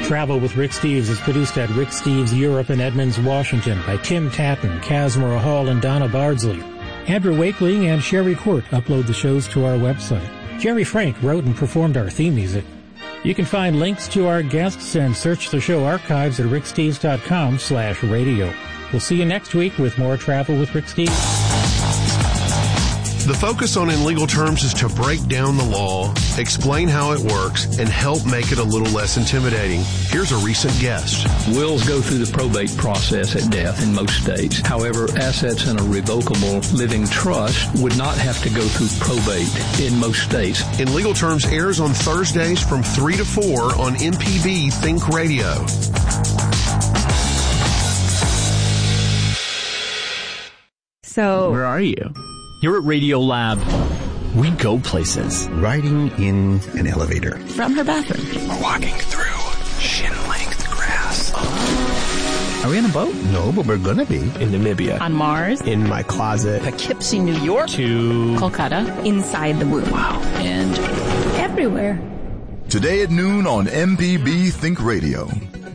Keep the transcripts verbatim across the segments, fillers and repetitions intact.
Travel with Rick Steves is produced at Rick Steves Europe in Edmonds, Washington by Tim Tatton, Casmara Hall, and Donna Bardsley. Andrew Wakeling and Sherry Court upload the shows to our website. Jerry Frank wrote and performed our theme music. You can find links to our guests and search the show archives at ricksteves.com slash radio. We'll see you next week with more Travel with Rick Steves. The focus on In Legal Terms is to break down the law, explain how it works, and help make it a little less intimidating. Here's a recent guest. Wills go through the probate process at death in most states. However, assets in a revocable living trust would not have to go through probate in most states. In Legal Terms airs on Thursdays from three to four on M P B Think Radio. So, where are you? Here at Radio Lab, we go places. Riding in an elevator. From her bathroom. We're walking through shin-length grass. Are we on a boat? No, but we're gonna be. In Namibia. On Mars. In my closet. Poughkeepsie, New York. To Kolkata. Inside the womb. Wow. And everywhere. Today at noon on M P B Think Radio.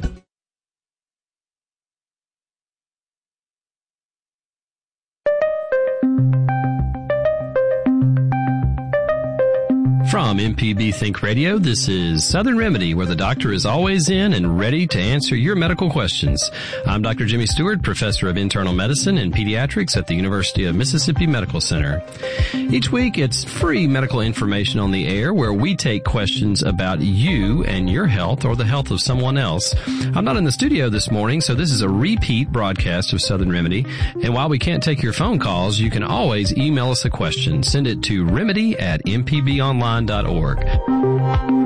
From M P B Think Radio, this is Southern Remedy, where the doctor is always in and ready to answer your medical questions. I'm Doctor Jimmy Stewart, professor of internal medicine and pediatrics at the University of Mississippi Medical Center. Each week, it's free medical information on the air where we take questions about you and your health or the health of someone else. I'm not in the studio this morning, so this is a repeat broadcast of Southern Remedy. And while we can't take your phone calls, you can always email us a question. Send it to remedy at m p b online dot org.